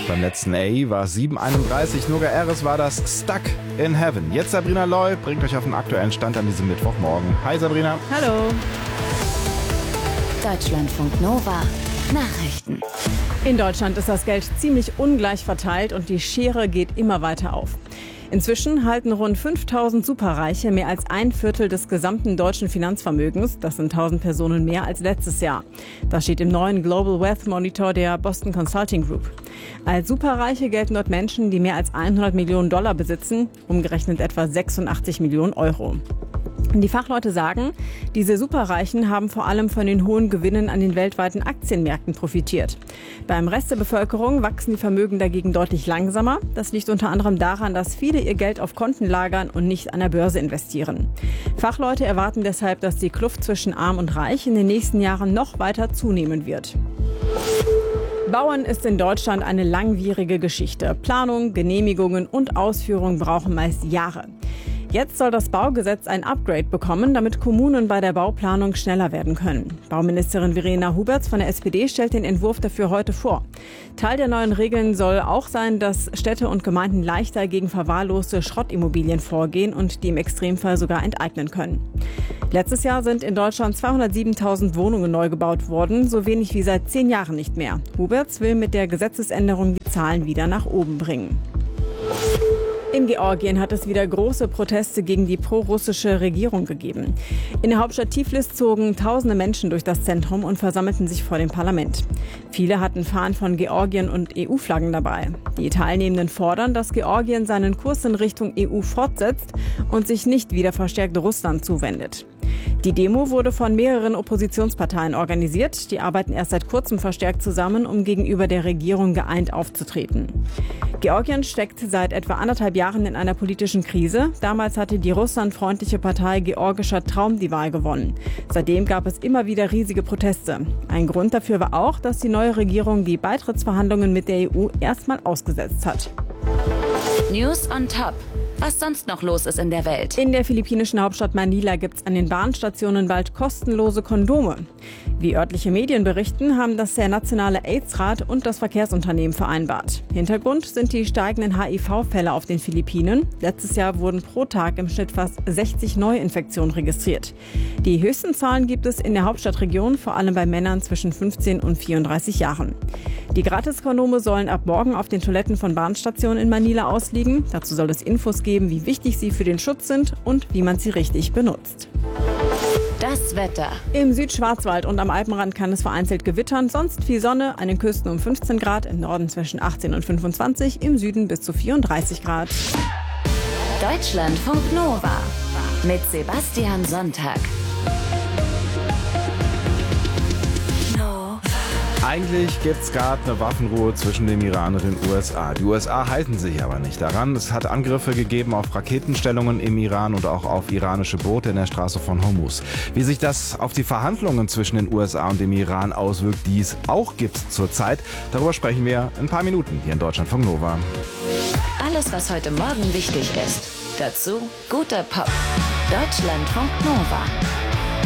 Beim letzten AI war 7:31. Noga Eres war das Stuck in Heaven. Jetzt Sabrina Loy bringt euch auf den aktuellen Stand an diesem Mittwochmorgen. Hi Sabrina. Hallo. Deutschlandfunk Nova. Nachrichten. In Deutschland ist das Geld ziemlich ungleich verteilt und die Schere geht immer weiter auf. Inzwischen halten rund 5000 Superreiche mehr als ein Viertel des gesamten deutschen Finanzvermögens. Das sind 1000 Personen mehr als letztes Jahr. Das steht im neuen Global Wealth Monitor der Boston Consulting Group. Als Superreiche gelten dort Menschen, die mehr als 100 Millionen Dollar besitzen, umgerechnet etwa 86 Millionen Euro. Die Fachleute sagen, diese Superreichen haben vor allem von den hohen Gewinnen an den weltweiten Aktienmärkten profitiert. Beim Rest der Bevölkerung wachsen die Vermögen dagegen deutlich langsamer. Das liegt unter anderem daran, dass viele ihr Geld auf Konten lagern und nicht an der Börse investieren. Fachleute erwarten deshalb, dass die Kluft zwischen Arm und Reich in den nächsten Jahren noch weiter zunehmen wird. Bauen ist in Deutschland eine langwierige Geschichte. Planung, Genehmigungen und Ausführung brauchen meist Jahre. Jetzt soll das Baugesetz ein Upgrade bekommen, damit Kommunen bei der Bauplanung schneller werden können. Bauministerin Verena Huberts von der SPD stellt den Entwurf dafür heute vor. Teil der neuen Regeln soll auch sein, dass Städte und Gemeinden leichter gegen verwahrloste Schrottimmobilien vorgehen und die im Extremfall sogar enteignen können. Letztes Jahr sind in Deutschland 207.000 Wohnungen neu gebaut worden, so wenig wie seit 10 Jahren nicht mehr. Huberts will mit der Gesetzesänderung die Zahlen wieder nach oben bringen. In Georgien hat es wieder große Proteste gegen die pro-russische Regierung gegeben. In der Hauptstadt Tiflis zogen tausende Menschen durch das Zentrum und versammelten sich vor dem Parlament. Viele hatten Fahnen von Georgien und EU-Flaggen dabei. Die Teilnehmenden fordern, dass Georgien seinen Kurs in Richtung EU fortsetzt und sich nicht wieder verstärkt Russland zuwendet. Die Demo wurde von mehreren Oppositionsparteien organisiert. Die arbeiten erst seit kurzem verstärkt zusammen, um gegenüber der Regierung geeint aufzutreten. Georgien steckt seit etwa 1,5 Jahren in einer politischen Krise. Damals hatte die russlandfreundliche Partei Georgischer Traum die Wahl gewonnen. Seitdem gab es immer wieder riesige Proteste. Ein Grund dafür war auch, dass die neue Regierung die Beitrittsverhandlungen mit der EU erstmal ausgesetzt hat. News on Top. Was sonst noch los ist in der Welt. In der philippinischen Hauptstadt Manila gibt es an den Bahnstationen bald kostenlose Kondome. Wie örtliche Medien berichten, haben das der Nationale AIDS-Rat und das Verkehrsunternehmen vereinbart. Hintergrund sind die steigenden HIV-Fälle auf den Philippinen. Letztes Jahr wurden pro Tag im Schnitt fast 60 Neuinfektionen registriert. Die höchsten Zahlen gibt es in der Hauptstadtregion, vor allem bei Männern zwischen 15 und 34 Jahren. Die Gratiskondome sollen ab morgen auf den Toiletten von Bahnstationen in Manila ausliegen. Dazu soll es Infos geben, wie wichtig sie für den Schutz sind und wie man sie richtig benutzt. Das Wetter. Im Südschwarzwald und am Alpenrand kann es vereinzelt gewittern, sonst viel Sonne, an den Küsten um 15 Grad, im Norden zwischen 18 und 25, im Süden bis zu 34 Grad. Deutschlandfunk Nova mit Sebastian Sonntag. Eigentlich gibt es gerade eine Waffenruhe zwischen dem Iran und den USA. Die USA halten sich aber nicht daran. Es hat Angriffe gegeben auf Raketenstellungen im Iran und auch auf iranische Boote in der Straße von Hormuz. Wie sich das auf die Verhandlungen zwischen den USA und dem Iran auswirkt, die es auch gibt zurzeit, darüber sprechen wir in ein paar Minuten hier in Deutschlandfunk Nova. Alles, was heute Morgen wichtig ist. Dazu guter Pop. Deutschlandfunk Nova.